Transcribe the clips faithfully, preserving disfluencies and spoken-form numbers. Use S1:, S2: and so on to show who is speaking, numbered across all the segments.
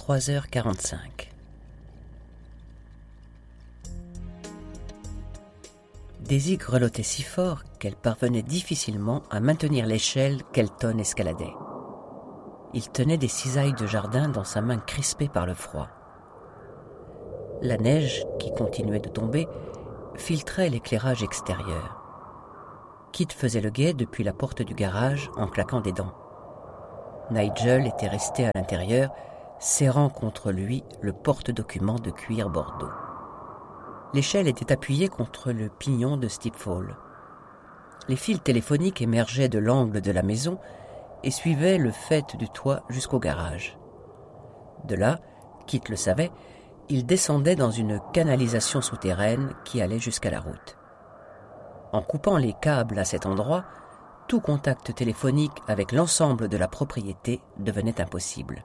S1: trois heures quarante-cinq. Daisy grelottait si fort qu'elle parvenait difficilement à maintenir l'échelle qu'Elton escaladait. Il tenait des cisailles de jardin dans sa main crispée par le froid. La neige, qui continuait de tomber, filtrait l'éclairage extérieur. Kit faisait le guet depuis la porte du garage en claquant des dents. Nigel était resté à l'intérieur, serrant contre lui le porte-document de cuir bordeaux. L'échelle était appuyée contre le pignon de Steepfall. Les fils téléphoniques émergeaient de l'angle de la maison et suivaient le faîte du toit jusqu'au garage. De là, Kit le savait, il descendait dans une canalisation souterraine qui allait jusqu'à la route. En coupant les câbles à cet endroit, tout contact téléphonique avec l'ensemble de la propriété devenait impossible.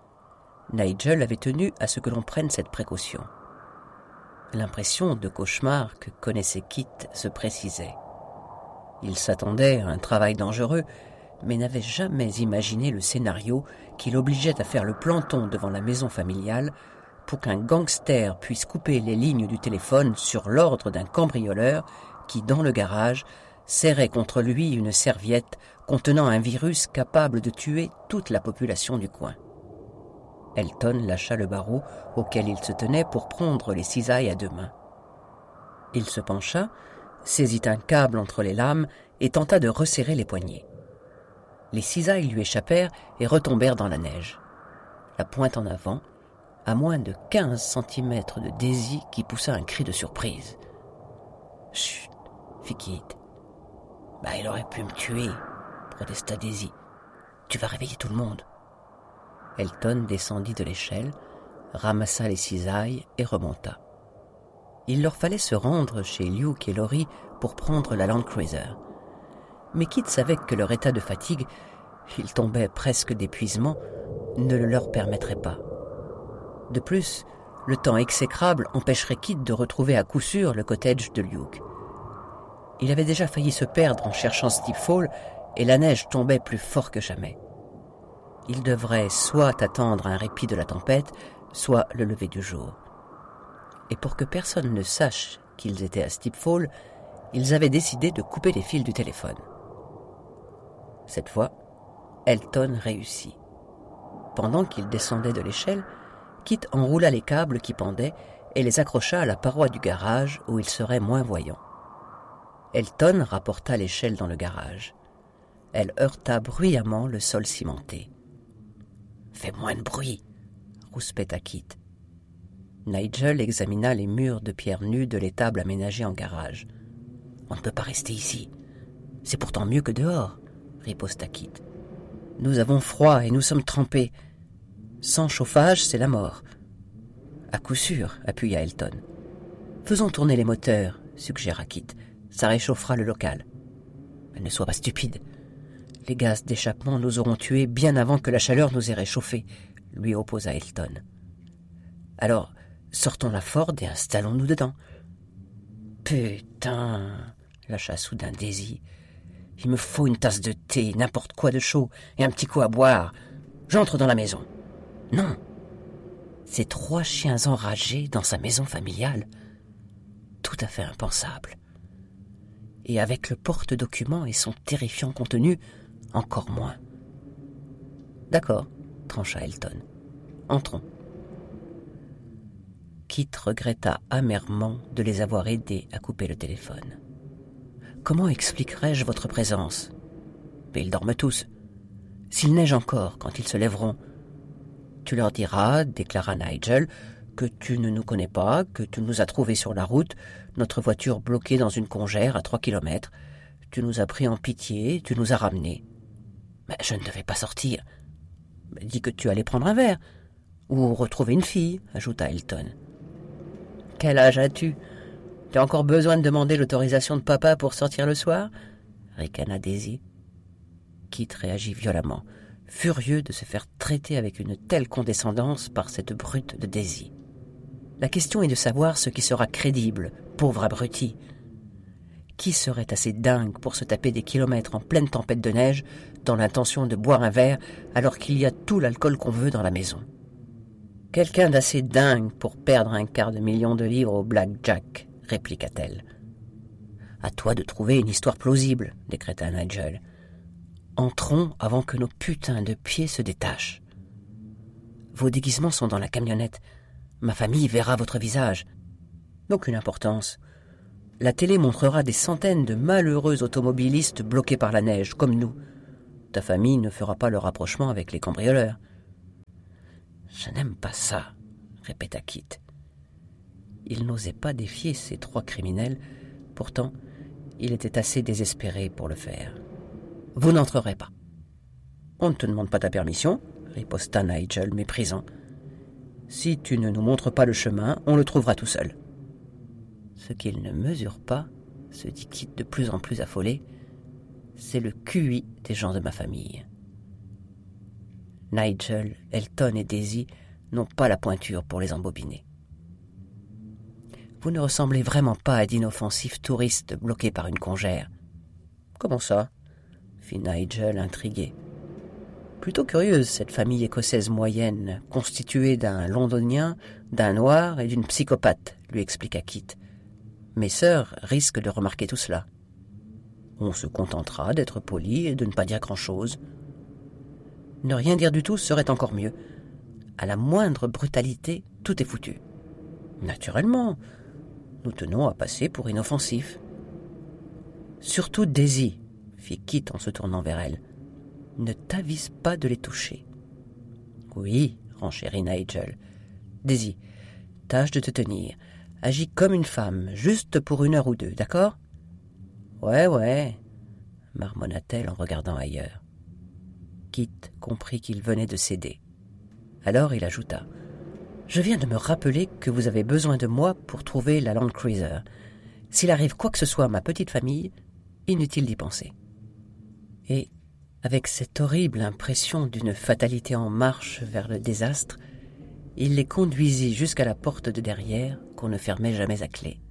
S1: Nigel avait tenu à ce que l'on prenne cette précaution. L'impression de cauchemar que connaissait Kit se précisait. Il s'attendait à un travail dangereux, mais n'avait jamais imaginé le scénario qui l'obligeait à faire le planton devant la maison familiale pour qu'un gangster puisse couper les lignes du téléphone sur l'ordre d'un cambrioleur qui, dans le garage, serrait contre lui une serviette contenant un virus capable de tuer toute la population du coin. Elton lâcha le barreau auquel il se tenait pour prendre les cisailles à deux mains. Il se pencha, saisit un câble entre les lames et tenta de resserrer les poignets. Les cisailles lui échappèrent et retombèrent dans la neige. La pointe en avant, à moins de quinze centimètres de Daisy qui poussa un cri de surprise. « Chut !» fit Kit. « Bah, il aurait pu me tuer, » protesta Daisy. « Tu vas réveiller tout le monde. » Elton descendit de l'échelle, ramassa les cisailles et remonta. Il leur fallait se rendre chez Luke et Laurie pour prendre la Land Cruiser. Mais Kit savait que leur état de fatigue, ils tombaient presque d'épuisement, ne le leur permettrait pas. De plus, le temps exécrable empêcherait Kit de retrouver à coup sûr le cottage de Luke. Il avait déjà failli se perdre en cherchant Steepfall et la neige tombait plus fort que jamais. Il devrait soit attendre un répit de la tempête, soit le lever du jour. Et pour que personne ne sache qu'ils étaient à Steepfall, ils avaient décidé de couper les fils du téléphone. Cette fois, Elton réussit. Pendant qu'il descendait de l'échelle, Kit enroula les câbles qui pendaient et les accrocha à la paroi du garage où il serait moins voyant. Elton rapporta l'échelle dans le garage. Elle heurta bruyamment le sol cimenté. « Fais moins de bruit !» rouspéta Kit. Nigel examina les murs de pierre nue de l'étable aménagée en garage. « On ne peut pas rester ici. C'est pourtant mieux que dehors, » riposta Kit. « Nous avons froid et nous sommes trempés. Sans chauffage, c'est la mort. »« À coup sûr, » appuya Elton. « Faisons tourner les moteurs, » suggéra Kit. « Ça réchauffera le local. »« Mais ne sois pas stupide. Les gaz d'échappement nous auront tués bien avant que la chaleur nous ait réchauffés, » lui opposa Elton. « Alors, sortons la Ford et installons-nous dedans. »« Putain !» lâcha soudain Daisy. « Il me faut une tasse de thé, n'importe quoi de chaud, et un petit coup à boire. J'entre dans la maison. » Non. Ces trois chiens enragés dans sa maison familiale. Tout à fait impensable. Et avec le porte-document et son terrifiant contenu, encore moins. « D'accord, » trancha Elton. « Entrons. » Kit regretta amèrement de les avoir aidés à couper le téléphone. « Comment expliquerai-je votre présence ? Mais ils dorment tous. S'il neige encore quand ils se lèveront, tu leur diras, déclara Nigel, que tu ne nous connais pas, que tu nous as trouvés sur la route, notre voiture bloquée dans une congère à trois kilomètres. Tu nous as pris en pitié, tu nous as ramenés. Mais je ne devais pas sortir. Mais dis que tu allais prendre un verre. Ou retrouver une fille, ajouta Elton. Quel âge as-tu ? Tu as encore besoin de demander l'autorisation de papa pour sortir le soir ? Ricana Daisy. Kit réagit violemment, furieux de se faire traiter avec une telle condescendance par cette brute de Daisy. La question est de savoir ce qui sera crédible, pauvre abruti. Qui serait assez dingue pour se taper des kilomètres en pleine tempête de neige dans l'intention de boire un verre alors qu'il y a tout l'alcool qu'on veut dans la maison ? Quelqu'un d'assez dingue pour perdre un quart de million de livres au blackjack, répliqua-t-elle. À toi de trouver une histoire plausible, décréta Nigel. Entrons avant que nos putains de pieds se détachent. Vos déguisements sont dans la camionnette. Ma famille verra votre visage. Aucune importance. La télé montrera des centaines de malheureux automobilistes bloqués par la neige, comme nous. Ta famille ne fera pas le rapprochement avec les cambrioleurs. Je n'aime pas ça, répéta Kit. Il n'osait pas défier ces trois criminels, pourtant il était assez désespéré pour le faire. Vous n'entrerez pas. On ne te demande pas ta permission, riposta Nigel, méprisant. Si tu ne nous montres pas le chemin, on le trouvera tout seul. Ce qu'il ne mesure pas, se dit Kit de plus en plus affolé, c'est le Q I des gens de ma famille. Nigel, Elton et Daisy n'ont pas la pointure pour les embobiner. Vous ne ressemblez vraiment pas à d'inoffensifs touristes bloqués par une congère. Comment ça ? Fit Nigel, intrigué. Plutôt curieuse, cette famille écossaise moyenne, constituée d'un londonien, d'un noir et d'une psychopathe, lui expliqua Kit. Mes sœurs risquent de remarquer tout cela. On se contentera d'être poli et de ne pas dire grand-chose. Ne rien dire du tout serait encore mieux. À la moindre brutalité, tout est foutu. Naturellement, nous tenons à passer pour inoffensifs. Surtout Daisy, fit Kit en se tournant vers elle. Ne t'avise pas de les toucher. Oui, renchérit Nigel. Daisy, tâche de te tenir. Agis comme une femme, juste pour une heure ou deux, d'accord ? Ouais, ouais, marmonna-t-elle en regardant ailleurs. Kit comprit qu'il venait de céder. Alors il ajouta. Je viens de me rappeler que vous avez besoin de moi pour trouver la Land Cruiser. S'il arrive quoi que ce soit à ma petite famille, inutile d'y penser. Et, avec cette horrible impression d'une fatalité en marche vers le désastre, il les conduisit jusqu'à la porte de derrière qu'on ne fermait jamais à clé.